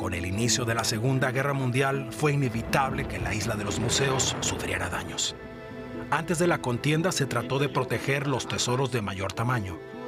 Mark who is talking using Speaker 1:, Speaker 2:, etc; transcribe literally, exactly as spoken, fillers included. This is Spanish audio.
Speaker 1: Con el inicio de la Segunda Guerra Mundial, fue inevitable que la Isla de los Museos sufriera daños. Antes de la contienda se trató de proteger los tesoros de mayor tamaño,